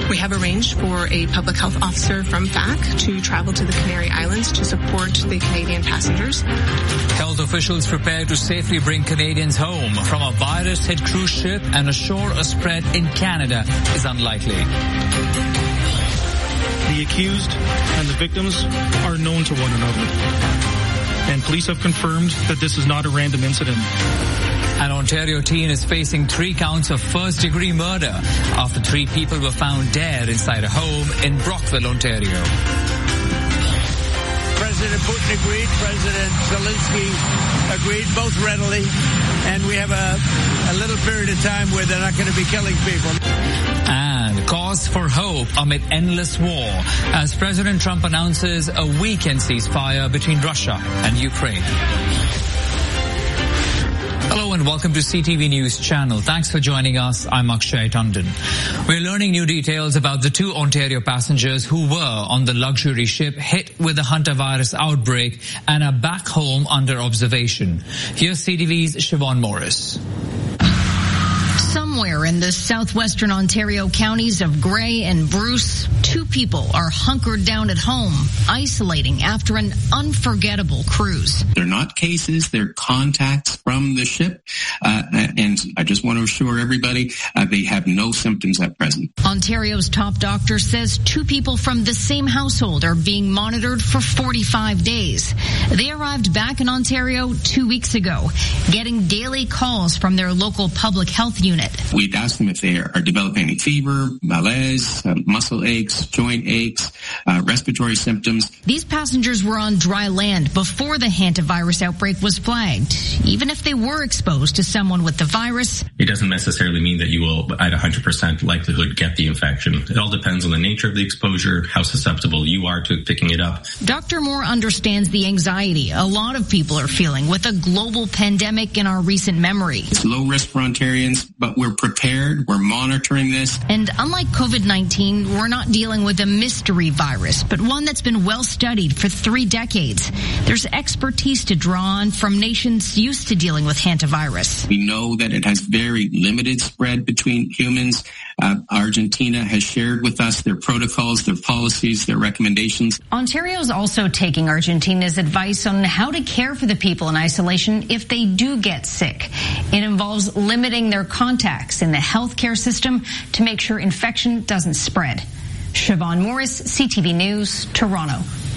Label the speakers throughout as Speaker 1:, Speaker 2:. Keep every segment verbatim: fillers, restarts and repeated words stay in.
Speaker 1: We have arranged for a public health officer from F A C to travel to the Canary Islands to support the Canadian passengers.
Speaker 2: Health officials prepare to safely bring Canadians home from a virus-hit cruise ship and assure a spread in Canada is unlikely.
Speaker 3: The accused and the victims are known to one another, and police have confirmed that this is not a random incident.
Speaker 2: An Ontario teen is facing three counts of first-degree murder after three people were found dead inside a home in Brockville, Ontario.
Speaker 4: President Putin agreed, President Zelensky agreed, both readily, and we have a, a little period of time where they're not going to be killing people.
Speaker 2: And cause for hope amid endless war as President Trump announces a weekend ceasefire between Russia and Ukraine. Hello and welcome to C T V News Channel. Thanks for joining us. I'm Akshay Tandon. We're learning new details about the two Ontario passengers who were on the luxury ship hit with the hantavirus outbreak and are back home under observation. Here's C T V's Siobhan Morris.
Speaker 5: Somewhere in the southwestern Ontario counties of Grey and Bruce, two people are hunkered down at home, isolating after an unforgettable cruise.
Speaker 6: They're not cases, they're contacts from the ship, uh, and I just want to assure everybody uh, they have no symptoms at present.
Speaker 5: Ontario's top doctor says two people from the same household are being monitored for forty-five days. They arrived back in Ontario two weeks ago, getting daily calls from their local public health unit.
Speaker 6: We'd ask them if they are developing any fever, malaise, uh, muscle aches, joint aches, uh, respiratory symptoms.
Speaker 5: These passengers were on dry land before the hantavirus outbreak was flagged. Even if they were exposed to someone with the virus,
Speaker 7: it doesn't necessarily mean that you will, at one hundred percent likelihood, get the infection. It all depends on the nature of the exposure, how susceptible you are to picking it up.
Speaker 5: Doctor Moore understands the anxiety a lot of people are feeling with a global pandemic in our recent memory.
Speaker 6: It's low risk for Ontarians, but we're prepared. We're monitoring this.
Speaker 5: And unlike COVID nineteen, we're not dealing with a mystery virus, but one that's been well studied for three decades. There's expertise to draw on from nations used to dealing with hantavirus.
Speaker 6: We know that it has very limited spread between humans. Uh, Argentina has shared with us their protocols, their policies, their recommendations.
Speaker 5: Ontario's also taking Argentina's advice on how to care for the people in isolation if they do get sick. It involves limiting their contacts in the healthcare system to make sure infection doesn't spread. Siobhan Morris, C T V News, Toronto.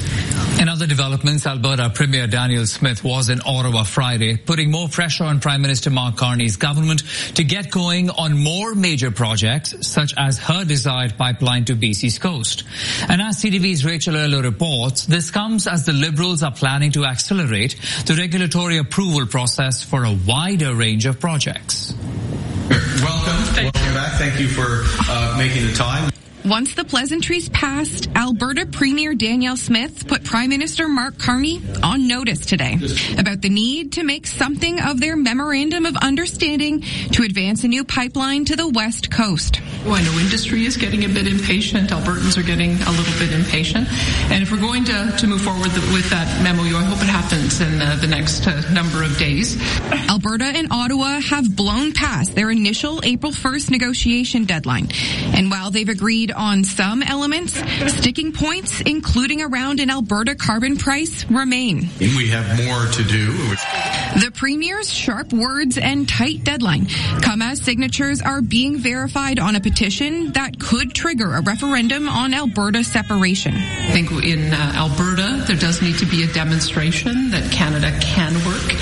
Speaker 2: In other developments, Alberta Premier Danielle Smith was in Ottawa Friday, putting more pressure on Prime Minister Mark Carney's government to get going on more major projects, such as her desired pipeline to B C's coast. And as C T V's Rachel Erlo reports, this comes as the Liberals are planning to accelerate the regulatory approval process for a wider range of projects.
Speaker 8: Welcome. Welcome back. Thank you for uh, making the time.
Speaker 9: Once the pleasantries passed, Alberta Premier Danielle Smith put Prime Minister Mark Carney on notice today about the need to make something of their Memorandum of Understanding to advance a new pipeline to the West Coast.
Speaker 10: Well, I know industry is getting a bit impatient. Albertans are getting a little bit impatient. And if we're going to, to move forward with that memo, I hope it happens in uh, the next uh, number of days.
Speaker 9: Alberta and Ottawa have blown past their initial April first negotiation deadline. And while they've agreed on some elements, sticking points, including around an Alberta carbon price, remain.
Speaker 8: We have more to do.
Speaker 9: The Premier's sharp words and tight deadline come as signatures are being verified on a petition that could trigger a referendum on Alberta separation.
Speaker 10: I think in uh, Alberta, there does need to be a demonstration that Canada can work.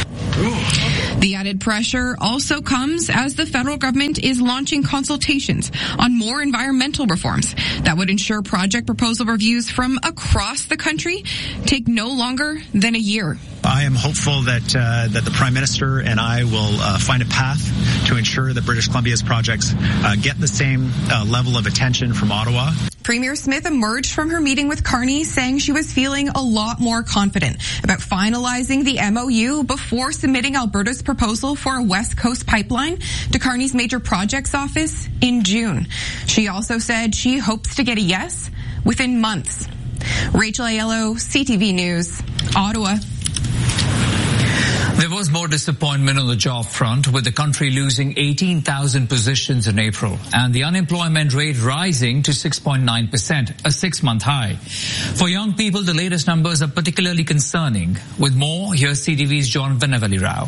Speaker 9: The added pressure also comes as the federal government is launching consultations on more environmental reforms that would ensure project proposal reviews from across the country take no longer than a year.
Speaker 11: I am hopeful that uh, that the Prime Minister and I will uh, find a path to ensure that British Columbia's projects uh, get the same uh, level of attention from Ottawa.
Speaker 9: Premier Smith emerged from her meeting with Carney saying she was feeling a lot more confident about finalizing the M O U before submitting Alberta's proposal for a West Coast pipeline to Carney's Major Projects Office in June. She also said she hopes to get a yes within months. Rachel Aiello, C T V News, Ottawa.
Speaker 2: There was more disappointment on the job front, with the country losing eighteen thousand positions in April and the unemployment rate rising to six point nine percent, a six-month high. For young people, the latest numbers are particularly concerning. With more, here's C T V's John Vanavelli Rao.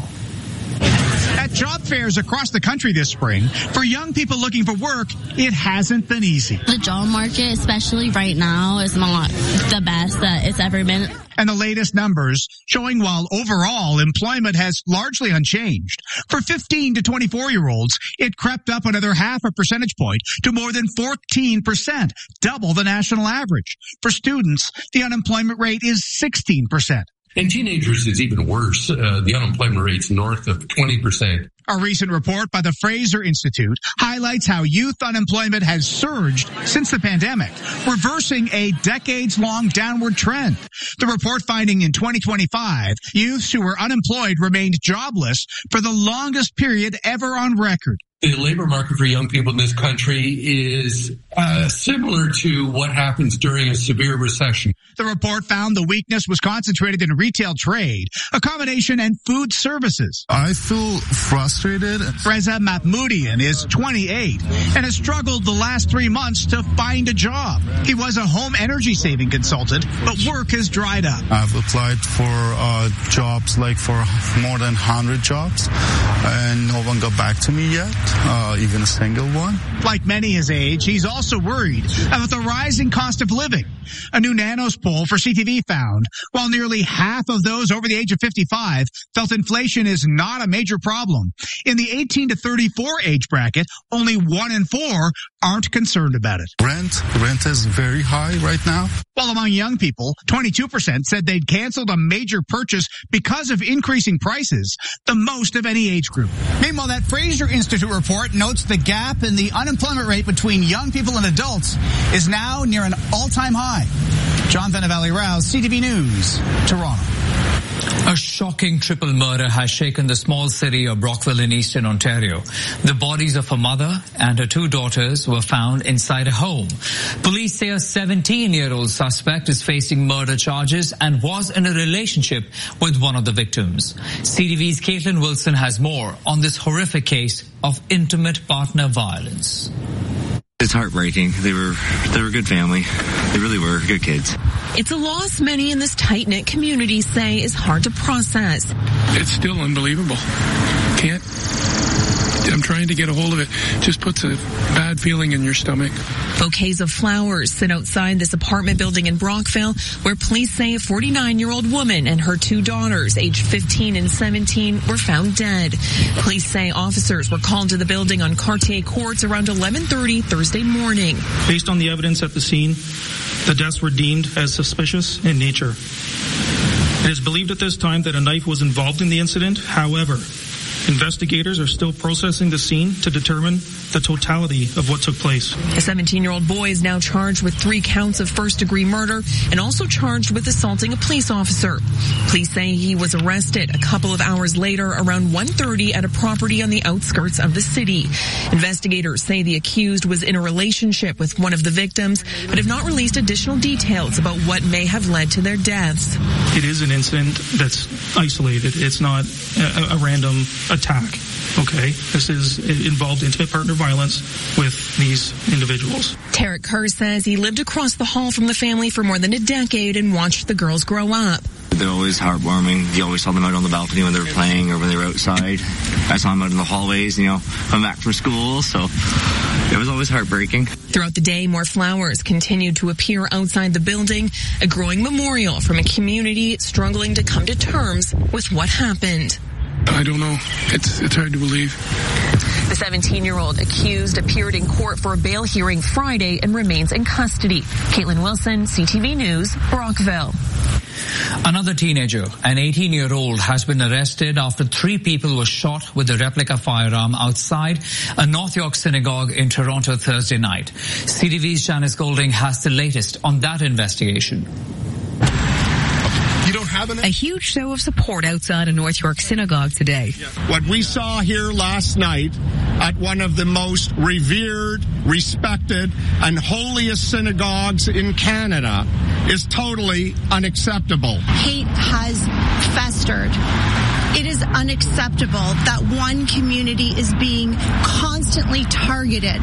Speaker 12: At job fairs across the country this spring, for young people looking for work, it hasn't been easy.
Speaker 13: The job market, especially right now, is not the best that it's ever been.
Speaker 12: And the latest numbers showing while overall employment has largely unchanged, for fifteen to twenty-four year olds, it crept up another half a percentage point to more than fourteen percent, double the national average. For students, the unemployment rate is sixteen percent.
Speaker 14: And teenagers is even worse. Uh, the unemployment rate's north of twenty percent.
Speaker 12: A recent report by the Fraser Institute highlights how youth unemployment has surged since the pandemic, reversing a decades-long downward trend. The report finding in twenty twenty-five, youths who were unemployed remained jobless for the longest period ever on record.
Speaker 14: The labor market for young people in this country is uh, similar to what happens during a severe recession.
Speaker 12: The report found the weakness was concentrated in retail trade, accommodation, and food services.
Speaker 15: I feel frustrated.
Speaker 12: Freza Mahmoodian is twenty-eight and has struggled the last three months to find a job. He was a home energy saving consultant, but work has dried up.
Speaker 15: I've applied for uh, jobs, like for more than one hundred jobs, and no one got back to me yet. Uh, even a single one.
Speaker 12: Like many his age, he's also worried about the rising cost of living. A new Nanos poll for C T V found, while nearly half of those over the age of fifty-five felt inflation is not a major problem, in the eighteen to thirty-four age bracket, only one in four aren't concerned about it.
Speaker 15: Rent, rent is very high right now.
Speaker 12: While among young people, twenty-two percent said they'd canceled a major purchase because of increasing prices, the most of any age group. Meanwhile, that Fraser Institute report notes the gap in the unemployment rate between young people and adults is now near an all-time high. John Vanavelli Rao, C T V News, Toronto.
Speaker 2: A shocking triple murder has shaken the small city of Brockville in eastern Ontario. The bodies of her mother and her two daughters were found inside a home. Police say a seventeen-year-old suspect is facing murder charges and was in a relationship with one of the victims. C T V's Caitlin Wilson has more on this horrific case of intimate partner violence.
Speaker 16: It's heartbreaking. They were they were a good family. They really were good kids.
Speaker 17: It's a loss many in this tight-knit community say is hard to process.
Speaker 18: It's still unbelievable. Can't. I'm trying to get a hold of it. Just puts a bad feeling in your stomach.
Speaker 17: Bouquets of flowers sit outside this apartment building in Brockville, where police say a forty-nine-year-old woman and her two daughters, aged fifteen and seventeen, were found dead. Police say officers were called to the building on Cartier Courts around eleven thirty Thursday morning.
Speaker 3: Based on the evidence at the scene, the deaths were deemed as suspicious in nature. It is believed at this time that a knife was involved in the incident. However, investigators are still processing the scene to determine the totality of what took place.
Speaker 17: A seventeen-year-old boy is now charged with three counts of first-degree murder and also charged with assaulting a police officer. Police say he was arrested a couple of hours later around one thirty at a property on the outskirts of the city. Investigators say the accused was in a relationship with one of the victims, but have not released additional details about what may have led to their deaths.
Speaker 3: It is an incident that's isolated. It's not a, a random attack. Okay, this is involved intimate partner violence with these individuals.
Speaker 17: Tarek Kerr says he lived across the hall from the family for more than a decade and watched the girls grow up.
Speaker 16: They're always heartwarming. You always saw them out on the balcony when they were playing or when they were outside. I saw them out in the hallways, you know, coming back from school, so it was always heartbreaking.
Speaker 17: Throughout the day, more flowers continued to appear outside the building, a growing memorial from a community struggling to come to terms with what happened.
Speaker 18: I don't know. It's it's hard to believe.
Speaker 17: The seventeen-year-old accused appeared in court for a bail hearing Friday and remains in custody. Caitlin Wilson, C T V News, Brockville.
Speaker 2: Another teenager, an eighteen-year-old, has been arrested after three people were shot with a replica firearm outside a North York synagogue in Toronto Thursday night. C T V's Janice Golding has the latest on that investigation.
Speaker 19: You don't have an...
Speaker 20: A huge show of support outside a North York synagogue today.
Speaker 19: What we saw here last night at one of the most revered, respected, and holiest synagogues in Canada is totally unacceptable.
Speaker 21: Hate has festered It is unacceptable that one community is being constantly targeted.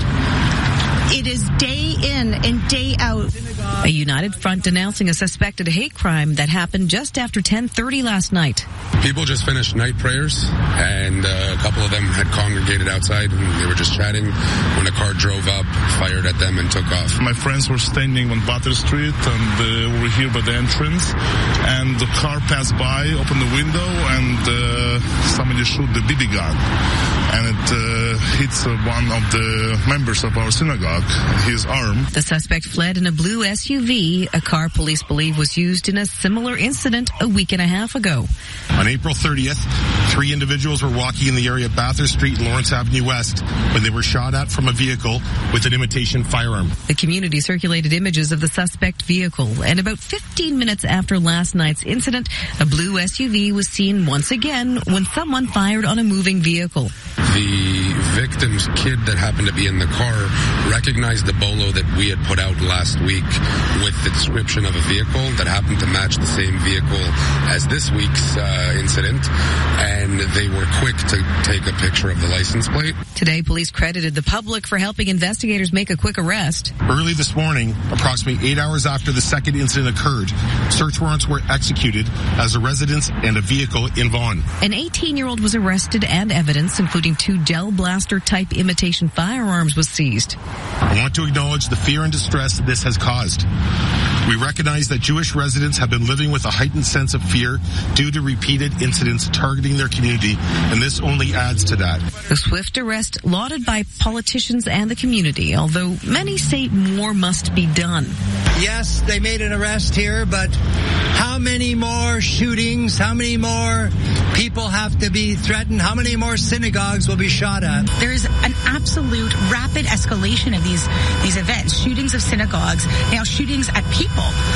Speaker 21: It is day in and day out.
Speaker 20: A united front denouncing a suspected hate crime that happened just after ten thirty last night.
Speaker 22: People just finished night prayers, and uh, a couple of them had congregated outside, and they were just chatting when a car drove up, fired at them, and took off.
Speaker 15: My friends were standing on Butter Street, and uh, were here by the entrance, and the car passed by, opened the window, and uh, somebody shoot the B B gun, and it uh, hits uh, one of the members of our synagogue, his arm.
Speaker 20: The suspect fled in a blue S U V, a car police believe was used in a similar incident a week and a half ago.
Speaker 23: On April thirtieth, three individuals were walking in the area of Bathurst Street and Lawrence Avenue West when they were shot at from a vehicle with an imitation firearm.
Speaker 20: The community circulated images of the suspect vehicle, and about fifteen minutes after last night's incident, a blue S U V was seen once again when someone fired on a moving vehicle.
Speaker 22: The victim's kid that happened to be in the car recognized the bolo that we had put out last week with the description of a vehicle that happened to match the same vehicle as this week's uh, incident, and they were quick to take a picture of the license plate.
Speaker 20: Today, police credited the public for helping investigators make a quick arrest.
Speaker 23: Early this morning, approximately eight hours after the second incident occurred, search warrants were executed as a residence and a vehicle in Vaughan.
Speaker 20: An eighteen-year-old was arrested, and evidence, including two gel blaster-type imitation firearms, was seized.
Speaker 23: I want to acknowledge the fear and distress this has caused. We recognize that Jewish residents have been living with a heightened sense of fear due to repeated incidents targeting their community, and this only adds to that.
Speaker 20: The swift arrest lauded by politicians and the community, although many say more must be done.
Speaker 4: Yes, they made an arrest here, but how many more shootings, how many more people have to be threatened, how many more synagogues will be shot at?
Speaker 24: There's an absolute rapid escalation of these, these events, shootings of synagogues, now shootings at people.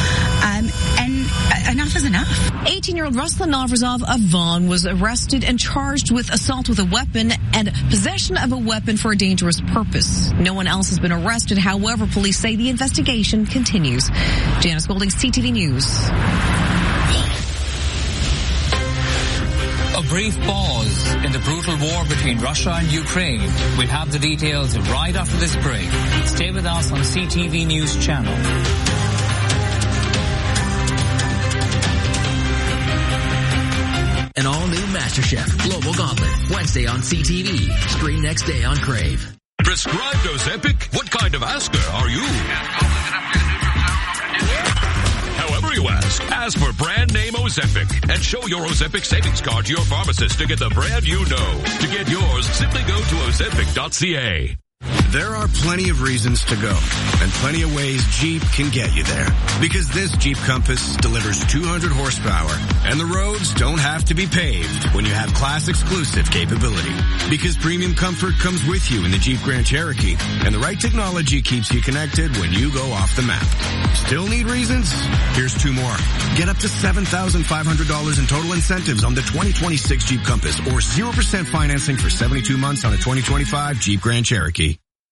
Speaker 24: Um, and enough is enough.
Speaker 20: eighteen-year-old Ruslan Navrazov of Vaughan was arrested and charged with assault with a weapon and possession of a weapon for a dangerous purpose. No one else has been arrested. However, police say the investigation continues. Janice Golding, C T V News.
Speaker 2: A brief pause in the brutal war between Russia and Ukraine. We'll have the details right after this break. Stay with us on C T V News Channel.
Speaker 25: An all-new MasterChef Global Gauntlet, Wednesday on C T V. Stream next day on Crave.
Speaker 26: Prescribed Ozempic? What kind of asker are you? However you ask, ask for brand name Ozempic and show your Ozempic savings card to your pharmacist to get the brand you know. To get yours, simply go to ozempic dot c a.
Speaker 27: There are plenty of reasons to go, and plenty of ways Jeep can get you there. Because this Jeep Compass delivers two hundred horsepower, and the roads don't have to be paved when you have class-exclusive capability. Because premium comfort comes with you in the Jeep Grand Cherokee, and the right technology keeps you connected when you go off the map. Still need reasons? Here's two more. Get up to seven thousand five hundred dollars in total incentives on the twenty twenty-six Jeep Compass, or zero percent financing for seventy-two months on a twenty twenty-five Jeep Grand Cherokee.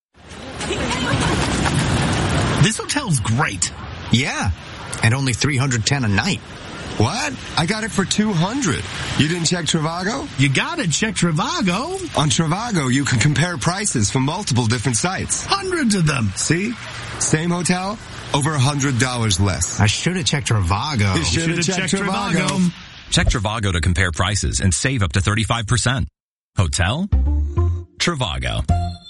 Speaker 28: This hotel's great. Yeah, and only three hundred ten a night.
Speaker 29: What? I got it for two hundred. You didn't check Trivago?
Speaker 28: You gotta check Trivago.
Speaker 29: On Trivago, you can compare prices from multiple different sites.
Speaker 28: Hundreds of them.
Speaker 29: See? Same hotel, over a hundred dollars less.
Speaker 28: I should have checked Trivago.
Speaker 29: You should have checked, checked Trivago. Trivago.
Speaker 30: Check Trivago to compare prices and save up to thirty-five percent. Hotel? Trivago.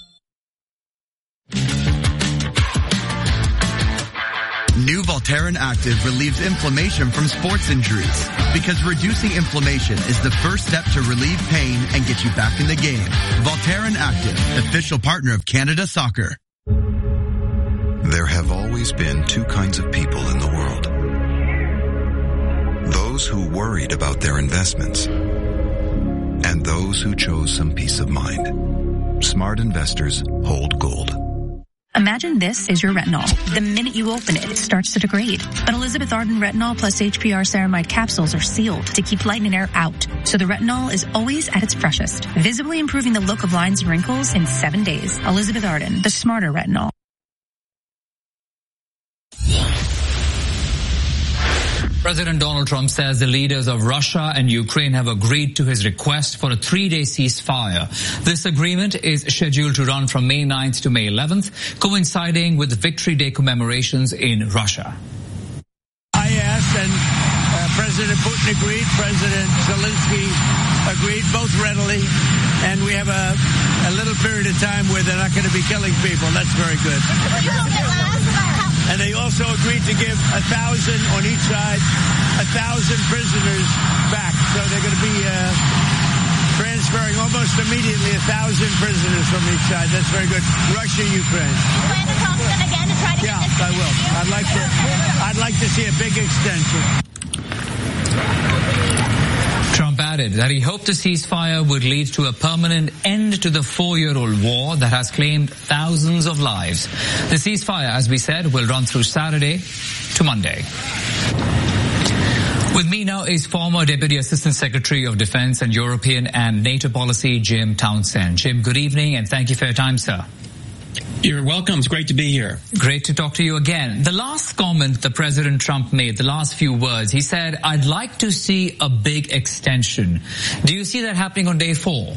Speaker 31: New Voltaren Active relieves inflammation from sports injuries, because reducing inflammation is the first step to relieve pain and get you back in the game. Voltaren Active, official partner of Canada Soccer.
Speaker 32: There have always been two kinds of people in the world. Those who worried about their investments, and those who chose some peace of mind. Smart investors hold gold.
Speaker 33: Imagine this is your retinol. The minute you open it, it starts to degrade. But Elizabeth Arden Retinol plus H P R Ceramide capsules are sealed to keep light and air out. So the retinol is always at its freshest, visibly improving the look of lines and wrinkles in seven days. Elizabeth Arden, the smarter retinol.
Speaker 2: President Donald Trump says the leaders of Russia and Ukraine have agreed to his request for a three-day ceasefire. This agreement is scheduled to run from May ninth to May eleventh, coinciding with the Victory Day commemorations in Russia.
Speaker 4: I asked, and uh, President Putin agreed, President Zelensky agreed, both readily, and we have a, a little period of time where they're not going to be killing people. That's very good. And they also agreed to give a thousand on each side, a thousand prisoners back. So they're going to be uh, transferring almost immediately a thousand prisoners from each side. That's very good. Russia, Ukraine.
Speaker 1: You plan to talk to them again to try to
Speaker 4: yeah,
Speaker 1: get this
Speaker 4: I will. I'd like to. I'd like to see a big extension.
Speaker 2: Trump added that he hoped the ceasefire would lead to a permanent end to the four-year-old war that has claimed thousands of lives. The ceasefire, as we said, will run through Saturday to Monday. With me now is former Deputy Assistant Secretary of Defense and European and NATO Policy, Jim Townsend. Jim, good evening and thank you for your time, sir.
Speaker 3: You're welcome. It's great to be here.
Speaker 2: Great to talk to you again. The last comment that President Trump made, the last few words, he said, I'd like to see a big extension. Do you see that happening on day four?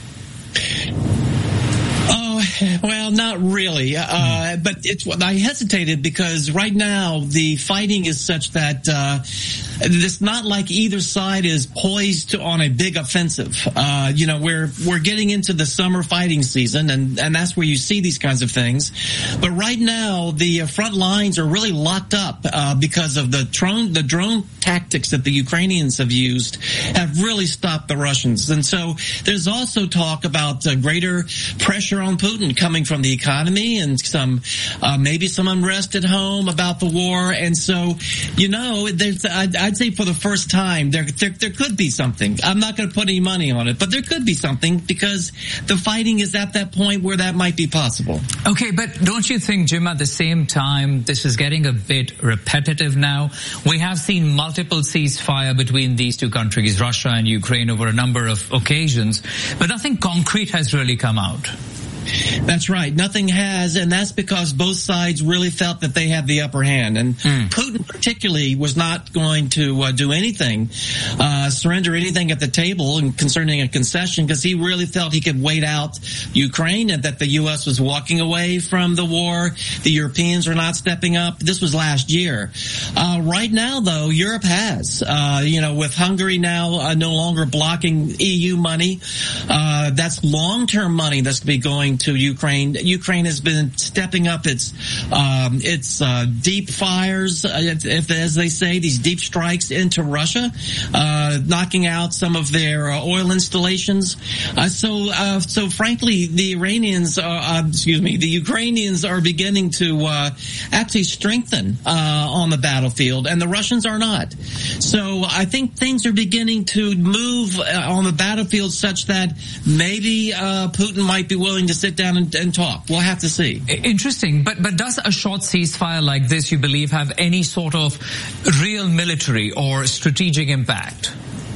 Speaker 3: Oh, well, not really. Uh, but it's what I hesitated because right now the fighting is such that uh, it's not like either side is poised to, on a big offensive. Uh, you know, we're we're getting into the summer fighting season, and and that's where you see these kinds of things. But right now the front lines are really locked up uh, because of the drone the drone tactics that the Ukrainians have used have really stopped the Russians. And so there's also talk about uh, greater pressure on Putin coming from the economy and some uh, maybe some unrest at home about the war. And so, you know, there's, I'd, I'd say for the first time there, there there could be something. I'm not going to put any money on it, but there could be something because the fighting is at that point where that might be possible.
Speaker 2: Okay, but don't you think, Jim, at the same time, this is getting a bit repetitive now? We have seen multiple ceasefire between these two countries, Russia and Ukraine, over a number of occasions, but nothing concrete has really come out.
Speaker 3: That's right. Nothing has, and that's because both sides really felt that they had the upper hand. And mm. Putin particularly was not going to uh, do anything, uh, surrender anything at the table and concerning a concession because he really felt he could wait out Ukraine and that the U S was walking away from the war. The Europeans are not stepping up. This was last year. Uh, right now, though, Europe has. Uh, you know, with Hungary now uh, no longer blocking E U money, uh, that's long-term money that's going to be going to Ukraine. Ukraine has been stepping up its um, its uh, deep fires, uh, if, as they say, these deep strikes into Russia, uh, knocking out some of their uh, oil installations. Uh, so, uh, so frankly, the Iranians, are, uh, excuse me, the Ukrainians are beginning to uh, actually strengthen uh, on the battlefield, and the Russians are not. So, I think things are beginning to move uh, on the battlefield such that maybe uh, Putin might be willing to sit down and, and talk. We'll have to see.
Speaker 2: Interesting. But but does a short ceasefire like this, you believe, have any sort of real military or strategic impact?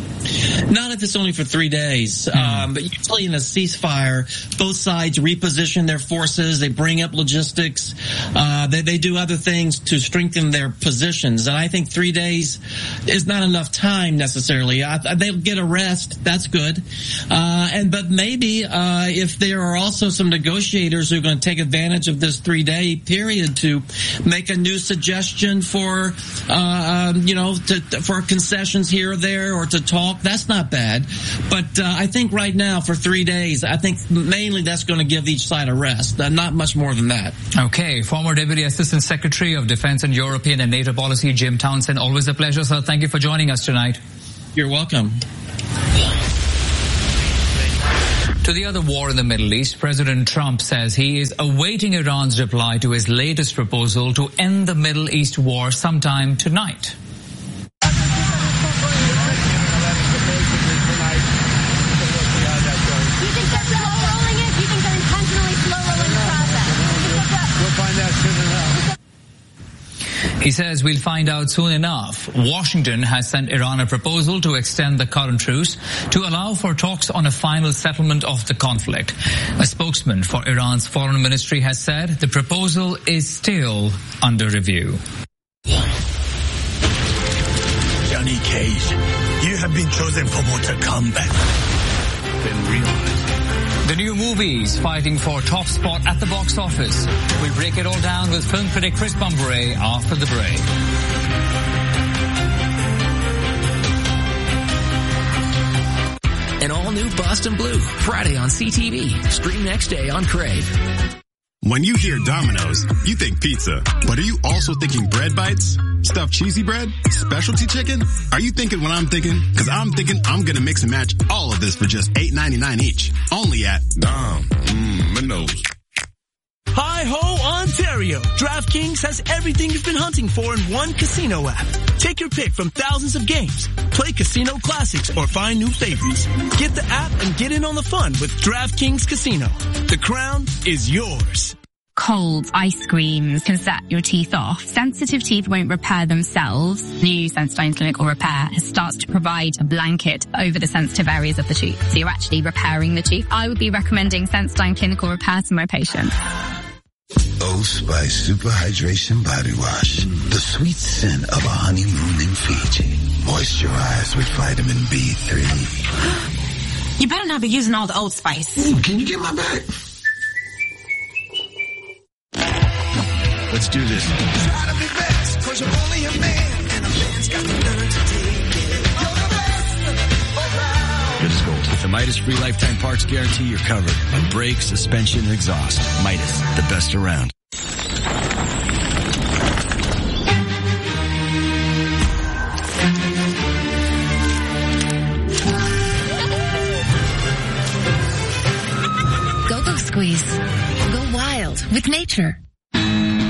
Speaker 3: Not if it's only for three days. Mm. Um, but usually in a ceasefire, both sides reposition their forces. They bring up logistics. Uh, they, they do other things to strengthen their positions. And I think three days is not enough time necessarily. I, I, they'll get a rest. That's good. Uh, and but maybe uh, if there are also some negotiators who are going to take advantage of this three-day period to make a new suggestion for, uh, um, you know, to, for concessions here or there or to talk. That's not bad. But uh, I think right now for three days, I think mainly that's going to give each side a rest. Uh, not much more than that.
Speaker 2: Okay. Former Deputy Assistant Secretary of Defense and European and NATO Policy, Jim Townsend. Always a pleasure, sir. Thank you for joining us tonight.
Speaker 3: You're welcome.
Speaker 2: To the other war in the Middle East, President Trump says he is awaiting Iran's reply to his latest proposal to end the Middle East war sometime tonight. He says we'll find out soon enough. Washington has sent Iran a proposal to extend the current truce to allow for talks on a final settlement of the conflict. A spokesman for Iran's foreign ministry has said the proposal is still under review.
Speaker 5: Johnny Cage. You have been chosen for Mortal Kombat.
Speaker 2: Then realize. The new movies fighting for top spot at the box office. We break it all down with film critic Chris Bumbury after the break.
Speaker 25: An all-new Boston Blue, Friday on C T V. Stream next day on Crave.
Speaker 6: When you hear Domino's, you think pizza. But are you also thinking bread bites? Stuffed cheesy bread? Specialty chicken? Are you thinking what I'm thinking? Cause I'm thinking I'm gonna mix and match all of this for just eight ninety-nine each. Only at Dom. Mmm, Minos.
Speaker 7: Hi-ho, Ontario! DraftKings has everything you've been hunting for in one casino app. Take your pick from thousands of games. Play casino classics or find new favorites. Get the app and get in on the fun with DraftKings Casino. The crown is yours.
Speaker 8: Colds, ice creams can set your teeth off. Sensitive teeth won't repair themselves. New Sensodyne Clinical Repair starts to provide a blanket over the sensitive areas of the tooth. So you're actually repairing the tooth. I would be recommending Sensodyne Clinical Repair to my patients.
Speaker 9: Old Spice Super Hydration Body Wash. The sweet scent of a honeymoon in Fiji. Moisturize with vitamin B three.
Speaker 10: You better not be using all the Old Spice.
Speaker 9: Ooh, can you get my bag?
Speaker 11: Let's do this.
Speaker 12: Try to be best, cause you're only a man, and a man's got to learn to take it. You're the best around.
Speaker 11: Good as gold. With the Midas free lifetime parts guarantee, you're covered on brake, suspension, and exhaust. Midas, the best around.
Speaker 13: Go Go Squeeze. Go wild with nature.